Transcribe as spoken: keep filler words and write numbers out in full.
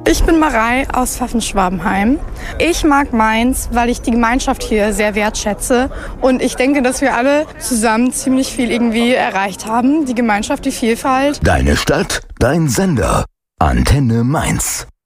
Ich bin Marei aus Pfaffenschwabenheim. Ich mag Mainz, weil ich die Gemeinschaft hier sehr wertschätze. Und ich denke, dass wir alle zusammen ziemlich viel irgendwie erreicht haben. Die Gemeinschaft, die Vielfalt. Deine Stadt, dein Sender. Antenne Mainz.